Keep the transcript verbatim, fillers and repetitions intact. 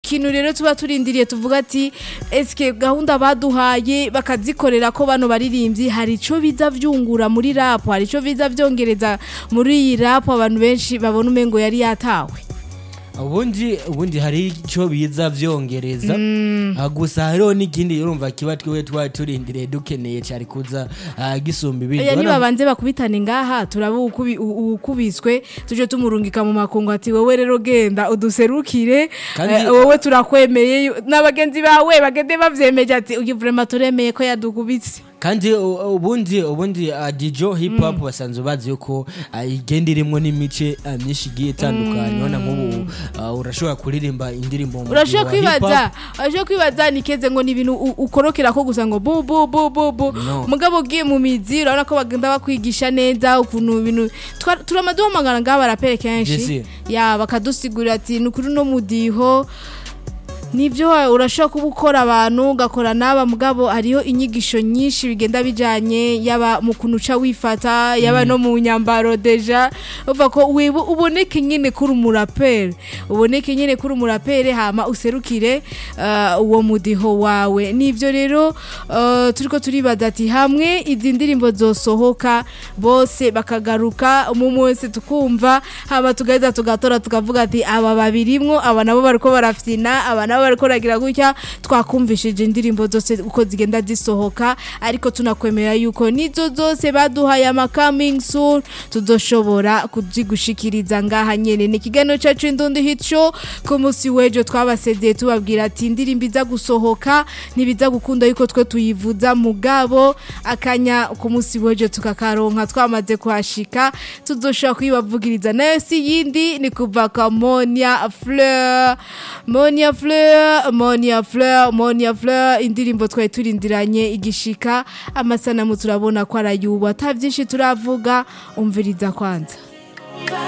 ikintu rero tuba turindiriye tuvuga ati eske gahunda baduhaye bakazikorera ko bano baririmbyi hari ico biza vyungura muri rap hari ico biza vyongereza muri iyi rap abantu benshi babona umengo yari yatawe ubundi ubundi hari ico biza vyongereza mm. gusa hariho n'ikindi urumva kiba twiwe twa turindiriye dukeneye cyari kuza uh, gisumba ibindi ya niba banze bakubitane ngaha turabu ukubiswe tuje tumurungika mu makongo ati wowe rero genda uduserukire uh, wowe turakwemeye n'abagenzi bawe bagende bavyemeje ati uyu vraiment turemeye ko yadukubitse kandi ubundi ubundi uh, Dijo hip hop basanzwe bazi yuko uh, igenda irimo n'imice uh, myinshi giye itandukanye mm. ona nk'ubu uh, urashobora kuririmba indirimbo mu urashobora kwibaza urashobora kwibaza nikeze ngo ni ibintu ukorokera ko gusa ngo bu bu bu bu bu no. Mugabo giye mu mizi urabona ko bagenda bakwigisha neza ukuntu ibintu turamaduhamagara ngaba barapere kenshi ya bakadusigurira ati nukuri no mudiho nivyo urashobora kubukora abantu ugakora naba mugabo hariho inyigisho nyinshi bigenda bijanye yaba mu kunuca wifata yaba mm. no mu nyambaro deja uva ko wibu uboneke nyine kuri umurapere uboneke nyine kuri umurapere hama userukire uh, uwo mudiho wawe nivyo rero uh, turiko turibaza ati hamwe izi ndirimbo zosohoka bose bakagaruka mu munsi tukumva hama tugaheza tugatora tukavuga ati aba babirimwo aba nabo bariko barafyina aba bariko ragira gutya twakumvishije indirimbo zose uko zigenda zisohoka ariko tunakwemera yuko nizo zose baduhaye ama coming soon tudoshobora kuzigushikiriza ngaha nyene ni kigano cacu Indundi Hit Show ku musi wejo twabasezeye tubabwira ati indirimbo iza gusohoka nibiza gukunda yuko twe tuyivuza mugabo akanya ku musi wejo tukakaronka twamaze kuhashika tudoshobora kwibavugiriza nayo si yindi ni kuva kwa Monia Fleur Monia Fleur Monia Fleur Monia Fleur indirimbo twaye turindiranye igishika amasanamu turabona ko arayuba atavyinshi turavuga umviriza kwanza